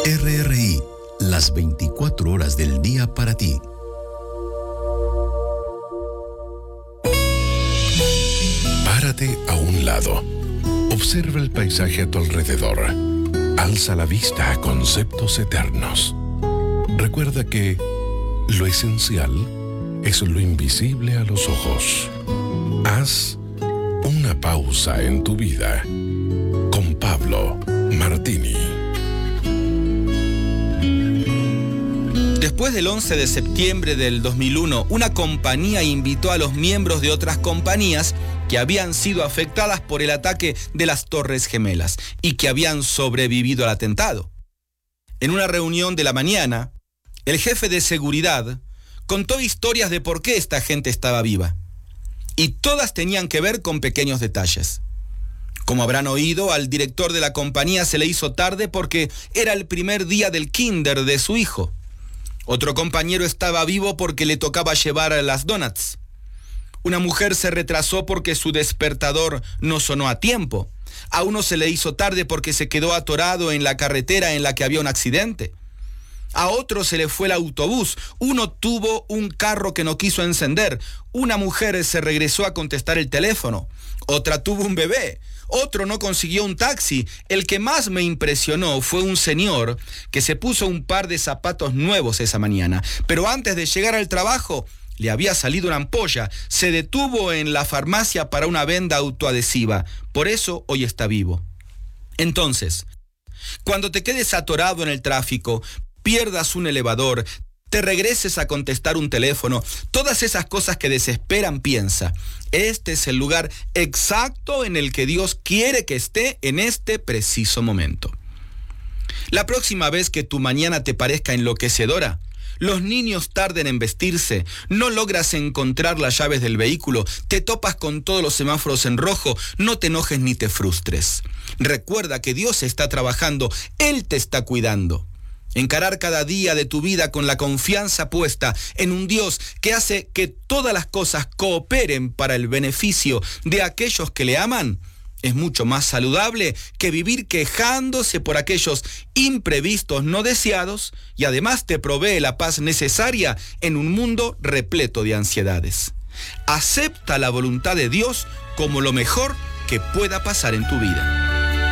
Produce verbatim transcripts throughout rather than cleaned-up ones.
R R I, las veinticuatro horas del día para ti. Párate a un lado. Observa el paisaje a tu alrededor. Alza la vista a conceptos eternos. Recuerda que lo esencial es lo invisible a los ojos. Haz una pausa en tu vida. Con Pablo Martini. Después del once de septiembre del dos mil uno, una compañía invitó a los miembros de otras compañías que habían sido afectadas por el ataque de las Torres Gemelas y que habían sobrevivido al atentado. En una reunión de la mañana, el jefe de seguridad contó historias de por qué esta gente estaba viva. Y todas tenían que ver con pequeños detalles. Como habrán oído, al director de la compañía se le hizo tarde porque era el primer día del kinder de su hijo. Otro compañero estaba vivo porque le tocaba llevar las donuts. Una mujer se retrasó porque su despertador no sonó a tiempo. A uno se le hizo tarde porque se quedó atorado en la carretera en la que había un accidente. A otro se le fue el autobús. Uno tuvo un carro que no quiso encender. Una mujer se regresó a contestar el teléfono. Otra tuvo un bebé. Otro no consiguió un taxi. El que más me impresionó fue un señor que se puso un par de zapatos nuevos esa mañana. Pero antes de llegar al trabajo, le había salido una ampolla. Se detuvo en la farmacia para una venda autoadhesiva. Por eso hoy está vivo. Entonces, cuando te quedes atorado en el tráfico, pierdas un elevador, te regreses a contestar un teléfono, todas esas cosas que desesperan, piensa, este es el lugar exacto en el que Dios quiere que esté en este preciso momento. La próxima vez que tu mañana te parezca enloquecedora, los niños tarden en vestirse, no logras encontrar las llaves del vehículo, te topas con todos los semáforos en rojo, no te enojes ni te frustres. Recuerda que Dios está trabajando, Él te está cuidando. Encarar cada día de tu vida con la confianza puesta en un Dios que hace que todas las cosas cooperen para el beneficio de aquellos que le aman es mucho más saludable que vivir quejándose por aquellos imprevistos no deseados y además te provee la paz necesaria en un mundo repleto de ansiedades. Acepta la voluntad de Dios como lo mejor que pueda pasar en tu vida.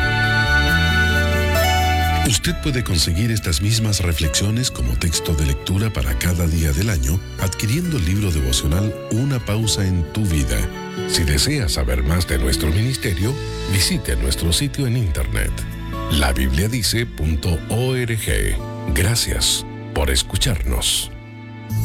Usted puede conseguir estas mismas reflexiones como texto de lectura para cada día del año adquiriendo el libro devocional Una pausa en tu vida. Si desea saber más de nuestro ministerio, visite nuestro sitio en internet la biblia dice punto org. Gracias por escucharnos.